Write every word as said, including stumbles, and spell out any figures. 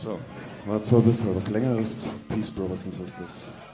So, war zwar ein bisschen was Längeres. Peace, Brothers and Sisters.